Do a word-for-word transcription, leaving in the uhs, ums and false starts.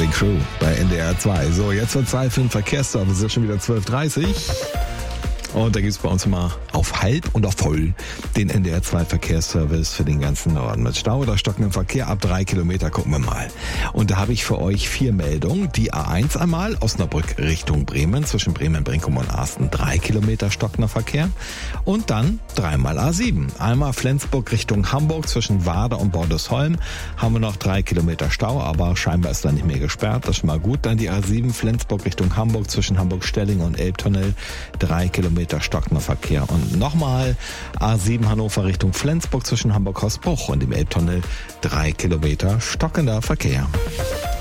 Cutting Crew bei N D R zwei. So, jetzt wird Zeit für den Verkehrsservice. Es ist schon wieder zwölf Uhr dreißig. Und da gibt es bei uns immer auf halb und auf voll den N D R zwei Verkehrsservice für den ganzen Norden. Mit Stau oder stockendem Verkehr ab drei Kilometer gucken wir mal. Und da habe ich für euch vier Meldungen. Die A eins einmal, Osnabrück Richtung Bremen, zwischen Bremen, Brinkum und Arsten, drei Kilometer stockender Verkehr. Und dann dreimal A sieben. Einmal Flensburg Richtung Hamburg, zwischen Warder und Bordesholm haben wir noch drei Kilometer Stau, aber scheinbar ist da nicht mehr gesperrt. Das ist schon mal gut. Dann die A sieben Flensburg Richtung Hamburg, zwischen Hamburg-Stelling und Elbtunnel, drei Kilometer stockender Verkehr. Und nochmal A sieben Hannover Richtung Flensburg, zwischen Hamburg-Hausbruch und dem Elbtunnel, drei Kilometer stockender Verkehr.